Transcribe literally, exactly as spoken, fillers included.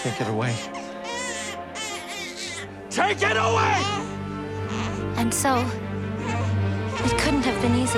Take it away. Take it away! And so, it couldn't have been easy.